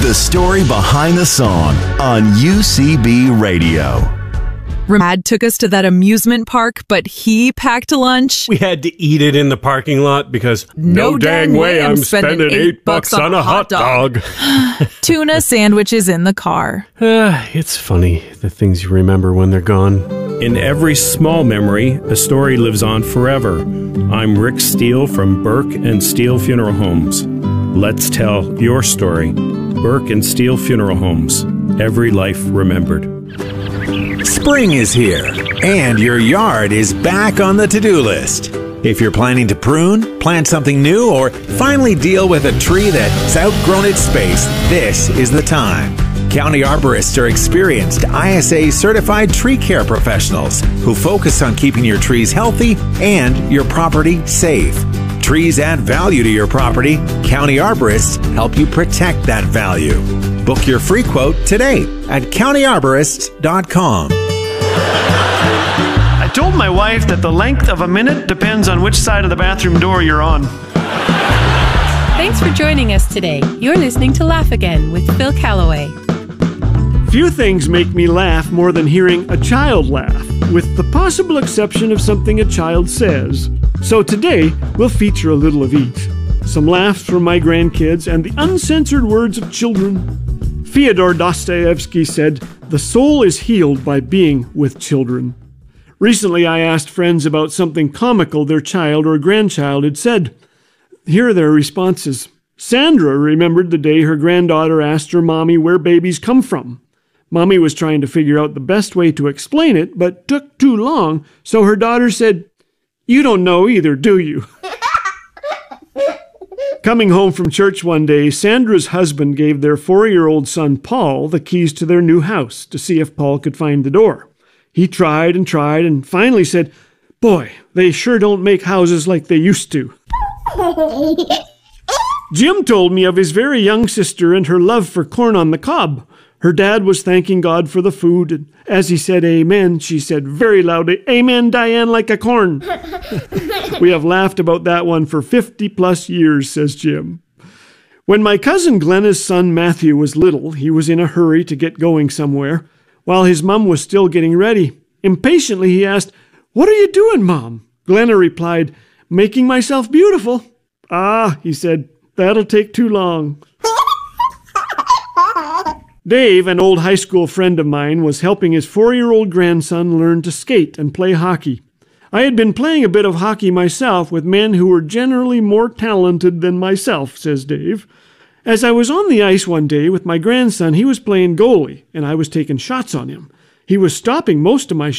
The story behind the song on UCB Radio. Dad took us to that amusement park, but he packed lunch. We had to eat it in the parking lot because no dang way I'm spending $8 on a hot dog. Tuna sandwiches in the car. It's funny, the things you remember when they're gone. In every small memory, a story lives on forever. I'm Rick Steele from Burke and Steele Funeral Homes. Let's tell your story. Burke and Steele Funeral Homes. Every life remembered. Spring is here, and your yard is back on the to-do list. If you're planning to prune, plant something new, or finally deal with a tree that's outgrown its space, this is the time. County arborists are experienced ISA-certified tree care professionals who focus on keeping your trees healthy and your property safe. Trees add value to your property. County arborists help you protect that value. Book your free quote today at countyarborists.com. I told my wife that the length of a minute depends on which side of the bathroom door you're on. Thanks for joining us today. You're listening to Laugh Again with Phil Callaway. Few things make me laugh more than hearing a child laugh, with the possible exception of something a child says. So today, we'll feature a little of each. Some laughs from my grandkids and the uncensored words of children. Fyodor Dostoevsky said, "The soul is healed by being with children." Recently, I asked friends about something comical their child or grandchild had said. Here are their responses. Sandra remembered the day her granddaughter asked her mommy where babies come from. Mommy was trying to figure out the best way to explain it, but took too long, so her daughter said, "You don't know either, do you?" Coming home from church one day, Sandra's husband gave their 4-year-old son, Paul, the keys to their new house to see if Paul could find the door. He tried and finally said, "Boy, they sure don't make houses like they used to." Jim told me of his very young sister and her love for corn on the cob. Her dad was thanking God for the food, and as he said amen, she said very loudly, "Amen, Diane, like a corn." We have laughed about that one for 50-plus years, says Jim. When my cousin Glenna's son Matthew was little, he was in a hurry to get going somewhere, while his mom was still getting ready. Impatiently, he asked, "What are you doing, Mom?" Glenna replied, "Making myself beautiful." "Ah," he said, "that'll take too long." Dave, an old high school friend of mine, was helping his 4-year-old grandson learn to skate and play hockey. I had been playing a bit of hockey myself with men who were generally more talented than myself, says Dave. As I was on the ice one day with my grandson, he was playing goalie, and I was taking shots on him. He was stopping most of my